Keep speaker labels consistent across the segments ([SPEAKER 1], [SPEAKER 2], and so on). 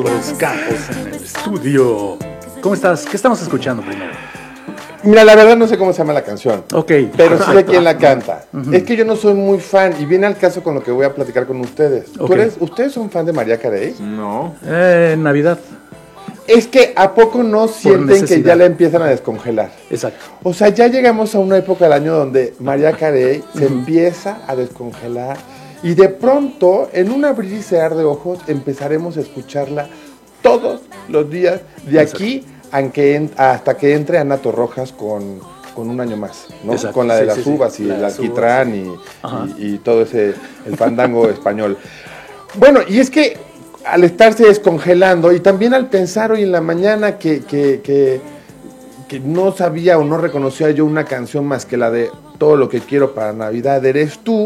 [SPEAKER 1] Los Campos en el estudio. ¿Cómo estás? ¿Qué estamos escuchando primero?
[SPEAKER 2] Mira, la verdad no sé cómo se llama la canción.
[SPEAKER 1] Ok.
[SPEAKER 2] Pero sí sé quién la canta. Es que yo no soy muy fan y viene al caso con lo que voy a platicar con ustedes.
[SPEAKER 1] Ok.
[SPEAKER 2] ¿Ustedes son fan de Mariah Carey?
[SPEAKER 3] No.
[SPEAKER 1] Navidad.
[SPEAKER 2] Es que ¿a poco no sienten que
[SPEAKER 1] necesidad.
[SPEAKER 2] ya la empiezan a descongelar?
[SPEAKER 1] Exacto.
[SPEAKER 2] O sea, ya llegamos a una época del año donde Mariah Carey se empieza a descongelar y de pronto, en un abrir y cerrar de ojos, empezaremos a escucharla todos los días de aquí hasta que entre Ana Torrojas con Un Año Más, ¿no?
[SPEAKER 1] Exacto.
[SPEAKER 2] Con la de
[SPEAKER 1] Sí,
[SPEAKER 2] las
[SPEAKER 1] sí, sí.
[SPEAKER 2] uvas y
[SPEAKER 1] La de
[SPEAKER 2] el
[SPEAKER 1] las
[SPEAKER 2] alquitrán
[SPEAKER 1] Ajá.
[SPEAKER 2] y todo ese, el fandango español. Bueno, y es que al estarse descongelando y también al pensar hoy en la mañana que no sabía o no reconocía yo una canción más que la de Todo lo que quiero para Navidad eres tú,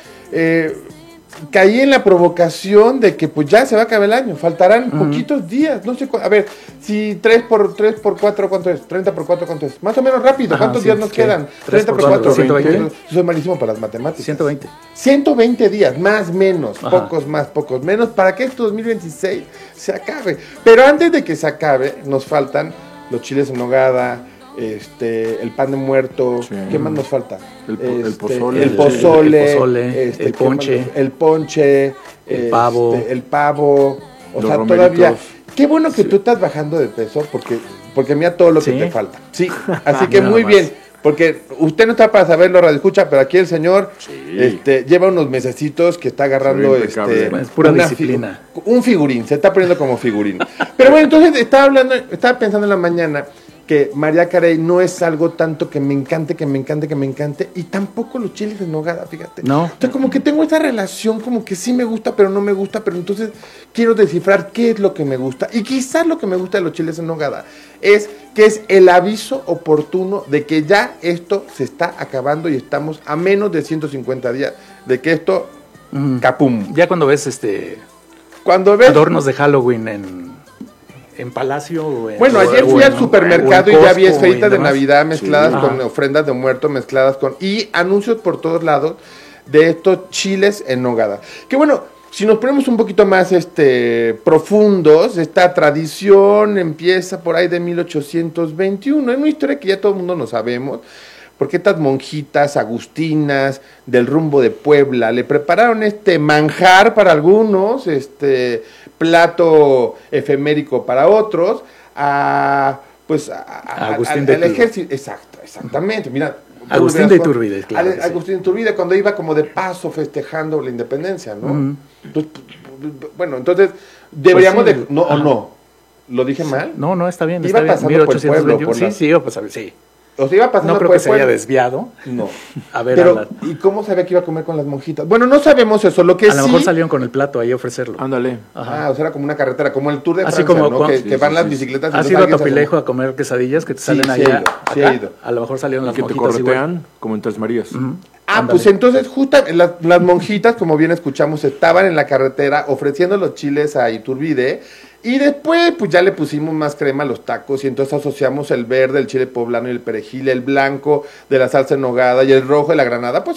[SPEAKER 2] caí en la provocación de que pues ya se va a acabar el año, faltarán poquitos días, no sé, a ver, si 3 por 4, ¿cuánto es? 30 por 4, ¿cuánto es? Más o menos rápido,
[SPEAKER 1] Ajá,
[SPEAKER 2] ¿cuántos
[SPEAKER 1] sí,
[SPEAKER 2] días nos
[SPEAKER 1] ¿qué?
[SPEAKER 2] quedan?
[SPEAKER 1] 3
[SPEAKER 2] 30
[SPEAKER 1] por
[SPEAKER 2] por 4,
[SPEAKER 1] 4,
[SPEAKER 2] 20.
[SPEAKER 1] 120.
[SPEAKER 2] Yo soy malísimo para las matemáticas.
[SPEAKER 1] 120.
[SPEAKER 2] 120 días, más, menos,
[SPEAKER 1] Ajá.
[SPEAKER 2] pocos más, pocos menos, para que este 2026 se acabe. Pero antes de que se acabe, nos faltan los chiles en nogada, el pan de muerto,
[SPEAKER 3] Sí.
[SPEAKER 2] ¿qué más nos falta?
[SPEAKER 3] El pozole.
[SPEAKER 2] El pozole,
[SPEAKER 1] El pozole, el
[SPEAKER 2] ¿qué
[SPEAKER 1] ponche.
[SPEAKER 2] más? El ponche,
[SPEAKER 1] El pavo.
[SPEAKER 2] el pavo, o
[SPEAKER 3] Los
[SPEAKER 2] sea,
[SPEAKER 3] romeritos.
[SPEAKER 2] todavía. Qué bueno que tú estás bajando de peso, porque mira todo lo que
[SPEAKER 1] ¿Sí?
[SPEAKER 2] te falta. Sí, así que
[SPEAKER 1] Nada
[SPEAKER 2] muy
[SPEAKER 1] más.
[SPEAKER 2] bien. Porque usted no está para saberlo, radio escucha, pero aquí el señor lleva unos mesecitos que está agarrando
[SPEAKER 3] Se ve impecable.
[SPEAKER 1] Es pura
[SPEAKER 2] una
[SPEAKER 1] disciplina.
[SPEAKER 2] un figurín, se está poniendo como figurín. Pero bueno, entonces estaba pensando en la mañana que Mariah Carey no es algo tanto que me encante, y tampoco los chiles en nogada, fíjate.
[SPEAKER 1] No.
[SPEAKER 2] O sea, como que tengo esa relación, como que sí me gusta, pero no me gusta, pero entonces quiero descifrar qué es lo que me gusta. Y quizás lo que me gusta de los chiles en nogada es que es el aviso oportuno de que ya esto se está acabando y estamos a menos de 150 días de que esto, capum.
[SPEAKER 1] Ya cuando ves
[SPEAKER 2] Cuando ves...
[SPEAKER 1] adornos de Halloween en Palacio o en,
[SPEAKER 2] Bueno, ayer
[SPEAKER 1] o
[SPEAKER 2] fui al
[SPEAKER 1] en-
[SPEAKER 2] supermercado
[SPEAKER 1] o en
[SPEAKER 2] y ya vi
[SPEAKER 1] Costco
[SPEAKER 2] esferitas
[SPEAKER 1] y
[SPEAKER 2] de
[SPEAKER 1] demás.
[SPEAKER 2] Navidad mezcladas
[SPEAKER 1] Sí.
[SPEAKER 2] con
[SPEAKER 1] Ajá.
[SPEAKER 2] ofrendas de muerto, mezcladas con... Y anuncios por todos lados de estos chiles en nogada. Que bueno, si nos ponemos un poquito más profundos, esta tradición empieza por ahí de 1821. Es una historia que ya todo el mundo no sabemos. Porque estas monjitas agustinas del rumbo de Puebla le prepararon este manjar para algunos, plato efemérico para otros,
[SPEAKER 1] Agustín de
[SPEAKER 2] al
[SPEAKER 1] Iturbide.
[SPEAKER 2] ejército. Exactamente, mira.
[SPEAKER 1] Agustín de Iturbide, claro que sí.
[SPEAKER 2] Agustín de Iturbide, cuando iba como de paso festejando la independencia, ¿no? Entonces, bueno, entonces deberíamos
[SPEAKER 1] Pues sí.
[SPEAKER 2] de... No,
[SPEAKER 1] Ajá.
[SPEAKER 2] o no. ¿Lo dije mal?
[SPEAKER 1] No, está bien.
[SPEAKER 2] Iba
[SPEAKER 1] Está bien.
[SPEAKER 2] pasando por el pueblo,
[SPEAKER 1] 1821.
[SPEAKER 2] por
[SPEAKER 1] Sí,
[SPEAKER 2] la-
[SPEAKER 1] sí, iba pasando, sí.
[SPEAKER 2] O sea, iba pasando
[SPEAKER 1] No creo
[SPEAKER 2] por
[SPEAKER 1] que
[SPEAKER 2] el
[SPEAKER 1] se haya
[SPEAKER 2] pueblo.
[SPEAKER 1] desviado.
[SPEAKER 2] No.
[SPEAKER 1] A ver,
[SPEAKER 2] Pero, ¿y cómo sabía que iba a comer con las monjitas? Bueno, no sabemos eso. Lo que
[SPEAKER 1] a lo
[SPEAKER 2] sí...
[SPEAKER 1] mejor salieron con el plato ahí a ofrecerlo.
[SPEAKER 3] Ándale.
[SPEAKER 1] Ajá.
[SPEAKER 2] Ah, o sea, era como una carretera, como el Tour de
[SPEAKER 1] Así
[SPEAKER 2] Francia,
[SPEAKER 1] como
[SPEAKER 2] ¿no?
[SPEAKER 1] cuando-
[SPEAKER 2] Que van las bicicletas. y
[SPEAKER 1] ¿Has
[SPEAKER 2] entonces
[SPEAKER 1] ido a
[SPEAKER 2] alguien se
[SPEAKER 1] Topilejo
[SPEAKER 2] asoma.
[SPEAKER 1] a comer quesadillas que te
[SPEAKER 2] Sí,
[SPEAKER 1] salen
[SPEAKER 2] sí he
[SPEAKER 1] allá?
[SPEAKER 2] ido, sí he
[SPEAKER 1] acá?
[SPEAKER 2] ido.
[SPEAKER 1] A lo mejor salieron
[SPEAKER 3] Y
[SPEAKER 1] las
[SPEAKER 3] que te
[SPEAKER 1] monjitas igual.
[SPEAKER 3] corretean como en Tres Marías.
[SPEAKER 2] Ah,
[SPEAKER 1] Ándale.
[SPEAKER 2] pues entonces justo las monjitas, como bien escuchamos, estaban en la carretera ofreciendo los chiles a Iturbide y después pues ya le pusimos más crema a los tacos y entonces asociamos el verde, el chile poblano y el perejil, el blanco de la salsa en nogada y el rojo de la granada, pues